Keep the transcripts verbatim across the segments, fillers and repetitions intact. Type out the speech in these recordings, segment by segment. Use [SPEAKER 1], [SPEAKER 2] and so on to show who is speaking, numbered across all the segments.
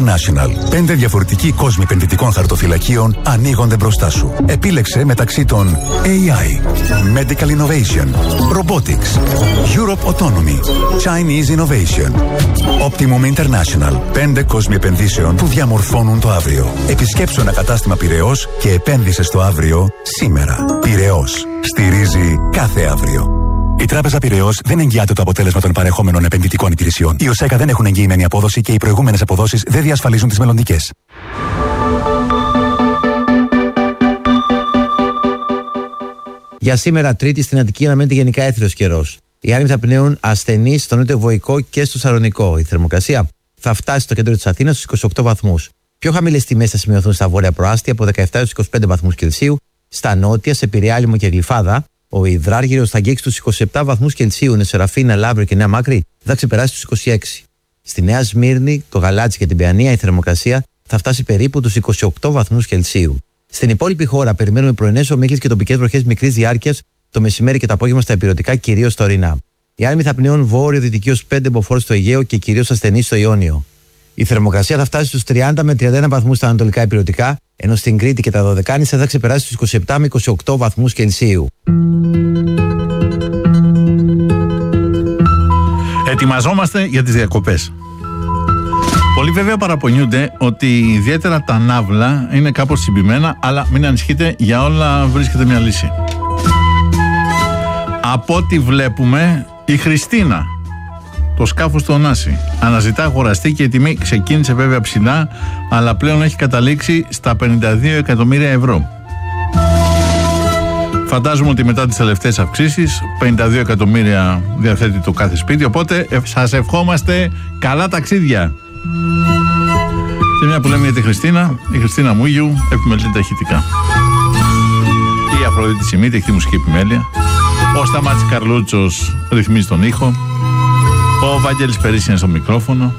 [SPEAKER 1] International. Πέντε διαφορετικοί κόσμοι επενδυτικών χαρτοφυλακίων ανοίγονται μπροστά σου. Επίλεξε μεταξύ των έι άι, Medical Innovation, Robotics, Europe Autonomy, Chinese Innovation, Optimum International. Πέντε κόσμοι επενδύσεων που διαμορφώνουν το αύριο. Επισκέψου ένα κατάστημα Πειραιώς και επένδυσε στο αύριο σήμερα. Πειραιώς. Στηρίζει κάθε αύριο. Η Τράπεζα Πειραιώς δεν εγγυάται το αποτέλεσμα των παρεχόμενων επενδυτικών υπηρεσιών. Οι ΟΣΕΚΑ δεν έχουν εγγυημένη απόδοση και οι προηγούμενες αποδόσεις δεν διασφαλίζουν τις μελλοντικές.
[SPEAKER 2] Για σήμερα, Τρίτη, στην Αττική αναμένεται γενικά έθριος καιρός. Οι άνεμοι θα πνέουν ασθενείς στο νότιο Βοϊκό και στο Σαλονικό. Η θερμοκρασία θα φτάσει στο κέντρο της Αθήνας στους είκοσι οκτώ βαθμούς. Πιο χαμηλές τιμές θα σημειωθούν στα βόρεια προάστια από δεκαεπτά έως είκοσι πέντε βαθμούς Κελσίου, στα νότια, σε Πειραιά, Λίμνο και Γλυφάδα. Ο Ιδράργυρος θα αγγίξει τους είκοσι επτά βαθμούς Κελσίου, η Σεραφίνα, Λαύριο και Νέα Μάκρη θα ξεπεράσει τους είκοσι έξι. Στη Νέα Σμύρνη, το Γαλάτσι και την Παιανία η θερμοκρασία θα φτάσει περίπου τους είκοσι οκτώ βαθμούς Κελσίου. Στην υπόλοιπη χώρα περιμένουμε πρωινές ομίχλες και τοπικές βροχές μικρής διάρκειας το μεσημέρι και το απόγευμα στα ηπειρωτικά, κυρίως στα ορεινά. Οι άνεμοι θα πνέουν βόρειο-δυτική ως πέντε μποφόρ στο Αιγαίο και κυρίως ασθενείς στο Ιόνιο. Η θερμοκρασία θα φτάσει στους τριάντα με τριάντα ένα βαθμούς στα ανατολικά ηπειρωτικά, ενώ στην Κρήτη και τα Δωδεκάνησα θα ξεπεράσει στους είκοσι επτά με είκοσι οκτώ βαθμούς Κελσίου.
[SPEAKER 3] Ετοιμαζόμαστε για τις διακοπές. Πολλοί βέβαια παραπονιούνται ότι ιδιαίτερα τα ναύλα είναι κάπως συμπημένα, αλλά μην ανησυχείτε, για όλα βρίσκεται μια λύση. Από ό,τι βλέπουμε, η Χριστίνα, το σκάφος του Ωνάση, αναζητά αγοραστή και η τιμή ξεκίνησε βέβαια ψηλά, αλλά πλέον έχει καταλήξει στα πενήντα δύο εκατομμύρια ευρώ. Φαντάζομαι ότι μετά τις τελευταίες αυξήσεις, πενήντα δύο εκατομμύρια διαθέτει το κάθε σπίτι, οπότε σας ευχόμαστε καλά ταξίδια. Και μια που λέμε για τη Χριστίνα, η Χριστίνα Μούγιου επιμελείται ταχυτικά. Η Αφροδίτη Σιμίτη έχει τη μουσική επιμέλεια. Ο Σταμάτης Καρλούτσος ρυθμίζει τον ήχο. Ο Βαγγέλης Περίσης είναι στο μικρόφωνο.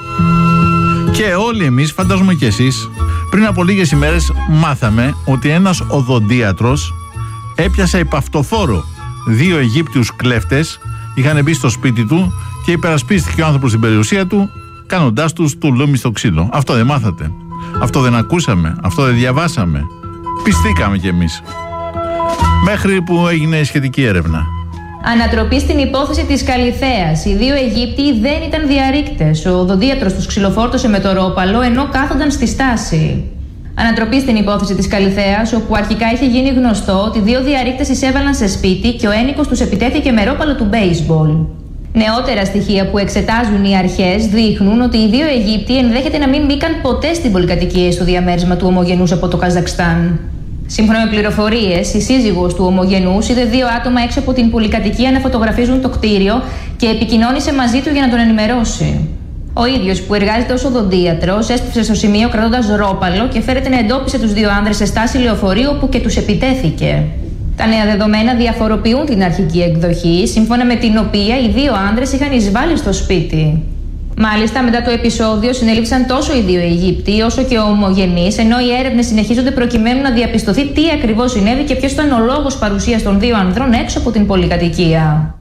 [SPEAKER 3] Και όλοι εμείς, φαντάζομαι και εσείς, πριν από λίγες ημέρες μάθαμε ότι ένας οδοντίατρος έπιασε υπαυτοφόρο δύο Αιγύπτιους κλέφτες. Είχαν μπει στο σπίτι του και υπερασπίστηκε ο άνθρωπος στην περιουσία του, κάνοντάς τους του λούμι στο ξύλο. Αυτό δεν μάθατε? Αυτό δεν ακούσαμε? Αυτό δεν διαβάσαμε? Πιστήκαμε κι εμείς. Μέχρι που έγινε η σχετική έρευνα.
[SPEAKER 4] Ανατροπή στην υπόθεση της Καλιθέας. Οι δύο Αιγύπτιοι δεν ήταν διαρρήκτες. Ο οδοντίατρος τους ξυλοφόρτωσε με το ρόπαλο ενώ κάθονταν στη στάση. Ανατροπή στην υπόθεση της Καλιθέας, όπου αρχικά είχε γίνει γνωστό ότι δύο διαρρήκτες εισέβαλαν σε σπίτι και ο ένοικος τους επιτέθηκε με ρόπαλο του μπέισμπολ. Νεότερα στοιχεία που εξετάζουν οι αρχές δείχνουν ότι οι δύο Αιγύπτιοι ενδέχεται να μην μπήκαν ποτέ στην πολυκατοικία στο διαμέρισμα του ομογενούς από το Καζακστάν. Σύμφωνα με πληροφορίες, η σύζυγος του ομογενούς είδε δύο άτομα έξω από την πολυκατοικία να φωτογραφίζουν το κτίριο και επικοινώνησε μαζί του για να τον ενημερώσει. Ο ίδιος, που εργάζεται ως οδοντίατρος, έστριψε στο σημείο κρατώντας ρόπαλο και φέρεται να εντόπισε τους δύο άνδρες σε στάση λεωφορείου που και τους επιτέθηκε. Τα νέα δεδομένα διαφοροποιούν την αρχική εκδοχή, σύμφωνα με την οποία οι δύο άνδρες είχαν εισβάλει στο σπίτι. Μάλιστα, μετά το επεισόδιο συνέληφθησαν τόσο οι δύο Αιγύπτιοι όσο και ο ομογενής, ενώ οι έρευνες συνεχίζονται προκειμένου να διαπιστωθεί τι ακριβώς συνέβη και ποιος ήταν ο λόγος παρουσίας των δύο ανδρών έξω από την πολυκατοικία.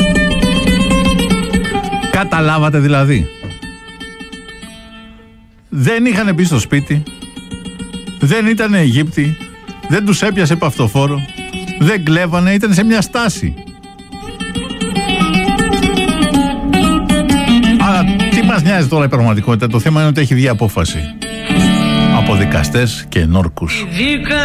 [SPEAKER 3] Καταλάβατε δηλαδή? Δεν είχαν μπει στο σπίτι, δεν ήταν Αιγύπτιοι, δεν τους έπιασε παυτοφόρο, δεν κλέβανε, ήταν σε μια στάση. Αλλά τι μας νοιάζει τώρα η πραγματικότητα? Το θέμα είναι ότι έχει βγει απόφαση από δικαστές και ενόρκους.